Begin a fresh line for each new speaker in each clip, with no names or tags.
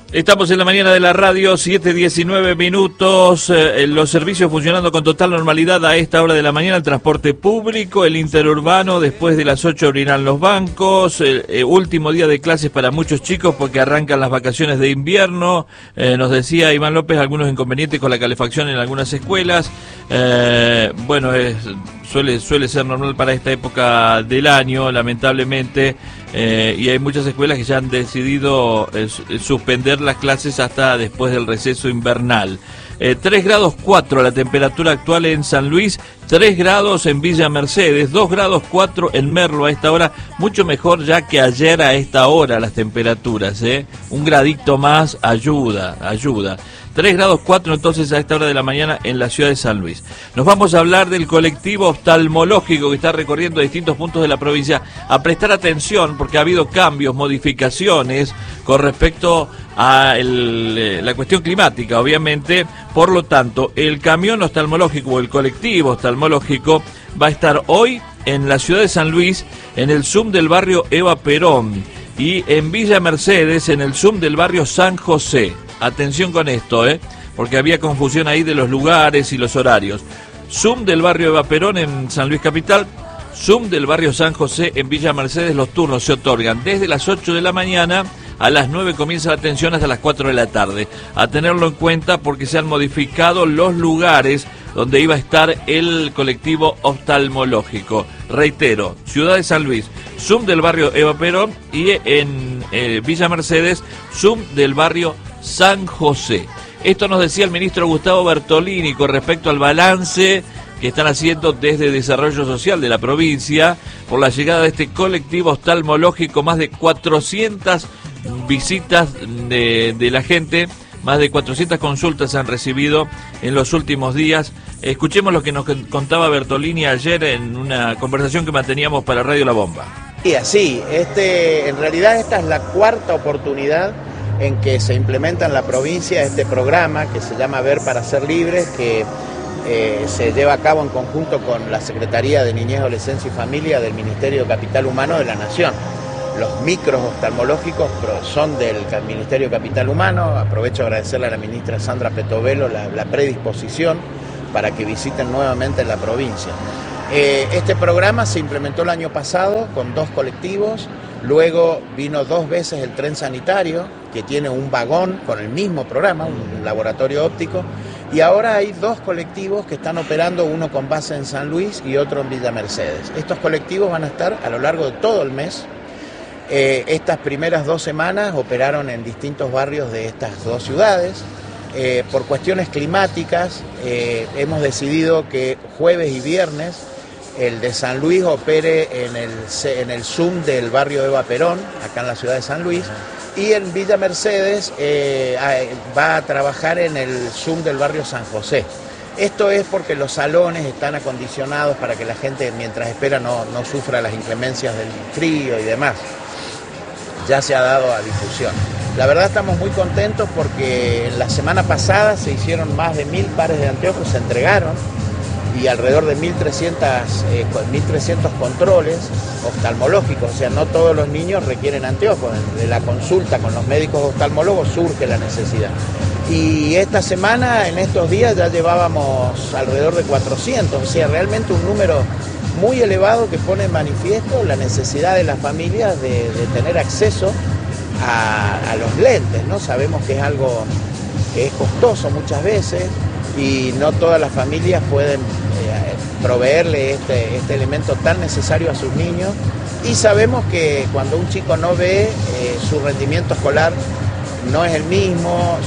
Estamos en la mañana de la radio, 7:19 minutos, los servicios funcionando con total normalidad a esta hora de la mañana, el transporte público, el interurbano, después de las 8 abrirán los bancos, último día de clases para muchos chicos porque arrancan las vacaciones de invierno, nos decía Iván López, algunos inconvenientes con la calefacción en algunas escuelas, bueno, suele ser normal para esta época del año, lamentablemente, y hay muchas escuelas que ya han decidido suspender las clases hasta después del receso invernal. 3 grados 4 la temperatura actual en San Luis, 3 grados en Villa Mercedes, 2 grados 4 en Merlo a esta hora, mucho mejor ya que ayer a esta hora las temperaturas, un gradito más ayuda. 3 grados 4 entonces a esta hora de la mañana en la ciudad de San Luis. Nos vamos a hablar del colectivo oftalmológico que está recorriendo distintos puntos de la provincia, a prestar atención porque ha habido cambios, modificaciones con respecto a la cuestión climática, obviamente. Por lo tanto, el camión oftalmológico o el colectivo oftalmológico va a estar hoy en la ciudad de San Luis, en el Zoom del barrio Eva Perón, y en Villa Mercedes, en el Zoom del barrio San José. Atención con esto, porque había confusión ahí de los lugares y los horarios. Zoom del barrio Eva Perón en San Luis Capital, Zoom del barrio San José en Villa Mercedes. Los turnos se otorgan desde las 8 de la mañana, a las 9 comienza la atención hasta las 4 de la tarde. A tenerlo en cuenta porque se han modificado los lugares donde iba a estar el colectivo oftalmológico. Reitero, Ciudad de San Luis, Zoom del barrio Eva Perón, y en Villa Mercedes, Zoom del barrio San José. Esto nos decía el ministro Gustavo Bertolini con respecto al balance que están haciendo desde Desarrollo Social de la provincia por la llegada de este colectivo oftalmológico. Más de 400 visitas de la gente, más de 400 consultas han recibido en los últimos días. Escuchemos lo que nos contaba Bertolini ayer en una conversación que manteníamos para Radio La Bomba.
Y así, en realidad esta es la cuarta oportunidad en que se implementa en la provincia este programa que se llama Ver para Ser Libres, que se lleva a cabo en conjunto con la Secretaría de Niñez, Adolescencia y Familia del Ministerio de Capital Humano de la Nación. Los micros oftalmológicos son del Ministerio de Capital Humano. Aprovecho a agradecerle a la ministra Sandra Petovelo la predisposición para que visiten nuevamente la provincia. Este programa se implementó el año pasado con 2 colectivos, luego vino 2 veces el tren sanitario, que tiene un vagón con el mismo programa, un laboratorio óptico, y ahora hay 2 colectivos que están operando, uno con base en San Luis y otro en Villa Mercedes. Estos colectivos van a estar a lo largo de todo el mes. Estas primeras 2 semanas operaron en distintos barrios de estas 2 ciudades. Por cuestiones climáticas hemos decidido que jueves y viernes el de San Luis opere en el Zoom del barrio Eva Perón, acá en la ciudad de San Luis, y en Villa Mercedes va a trabajar en el Zoom del barrio San José. Esto es porque los salones están acondicionados para que la gente mientras espera no sufra las inclemencias del frío y demás. Ya se ha dado a difusión. La verdad estamos muy contentos porque la semana pasada se hicieron más de 1000 pares de anteojos, se entregaron, y alrededor de 1.300 controles oftalmológicos. O sea, no todos los niños requieren anteojos. De la consulta con los médicos oftalmólogos surge la necesidad. Y esta semana, en estos días, ya llevábamos alrededor de 400. O sea, realmente un número muy elevado que pone en manifiesto la necesidad de las familias de tener acceso a los lentes, ¿no? Sabemos que es algo que es costoso muchas veces y no todas las familias pueden proveerle este elemento tan necesario a sus niños, y sabemos que cuando un chico no ve, su rendimiento escolar no es el mismo,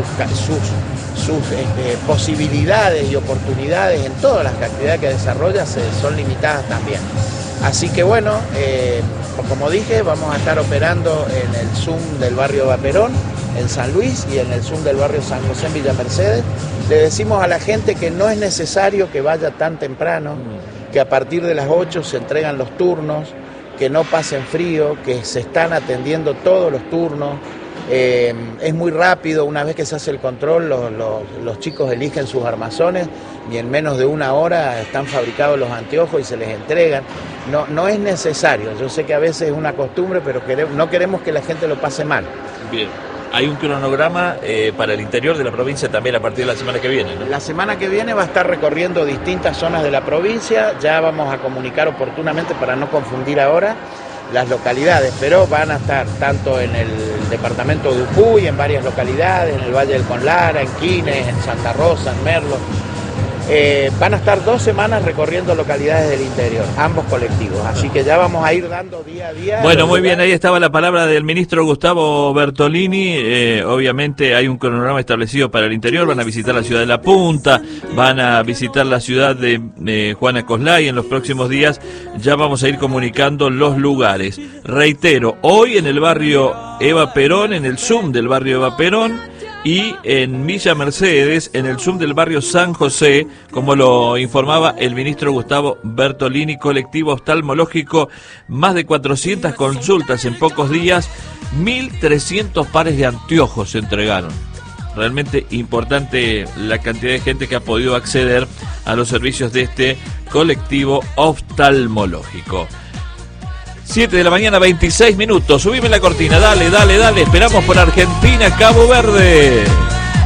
sus posibilidades y oportunidades en todas las actividades que desarrolla son limitadas también. Así que bueno, como dije, vamos a estar operando en el Zoom del barrio Eva Perón, en San Luis, y en el Zoom del barrio San José en Villa Mercedes. Le decimos a la gente que no es necesario que vaya tan temprano, que a partir de las 8 se entregan los turnos, que no pasen frío, que se están atendiendo todos los turnos. Es muy rápido, una vez que se hace el control, los chicos eligen sus armazones y en menos de 1 hora están fabricados los anteojos y se les entregan. No es necesario, yo sé que a veces es una costumbre, pero no queremos que la gente lo pase mal.
Bien. Hay un cronograma para el interior de la provincia también a partir de la semana que viene, ¿no?
La semana que viene va a estar recorriendo distintas zonas de la provincia, ya vamos a comunicar oportunamente para no confundir ahora las localidades, pero van a estar tanto en el departamento de Jujuy, en varias localidades, en el Valle del Conlara, en Quines, en Santa Rosa, en Merlo. Van a estar 2 semanas recorriendo localidades del interior, ambos colectivos, así que ya vamos a ir dando día a día.
Bueno, muy bien, ahí estaba la palabra del ministro Gustavo Bertolini. Obviamente hay un cronograma establecido para el interior, van a visitar la ciudad de La Punta, van a visitar la ciudad de Juana Coslay en los próximos días, ya vamos a ir comunicando los lugares. Reitero, hoy en el barrio Eva Perón, en el Zoom del barrio Eva Perón, y en Villa Mercedes, en el Zoom del barrio San José, como lo informaba el ministro Gustavo Bertolini, colectivo oftalmológico, más de 400 consultas en pocos días, 1.300 pares de anteojos se entregaron. Realmente importante la cantidad de gente que ha podido acceder a los servicios de este colectivo oftalmológico. 7 de la mañana, 26 minutos. Subime la cortina, dale, esperamos por Argentina, Cabo Verde.